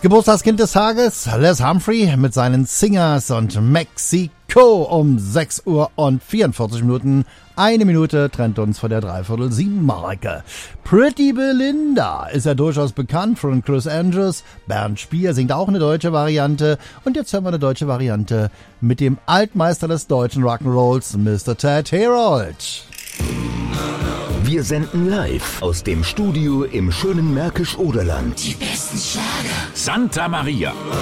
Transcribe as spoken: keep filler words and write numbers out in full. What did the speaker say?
Geburtstagskind des Tages, Les Humphrey mit seinen Singers und Mexiko um sechs Uhr und vierundvierzig Minuten. Eine Minute trennt uns von der dreiviertel sieben Marke. Pretty Belinda ist ja durchaus bekannt von Chris Andrews. Bernd Spier singt auch eine deutsche Variante. Und jetzt hören wir eine deutsche Variante mit dem Altmeister des deutschen Rock'n'Rolls, Mister Ted Herold. Wir senden live aus dem Studio im schönen Märkisch-Oderland. Die besten Schlager. Santa Maria.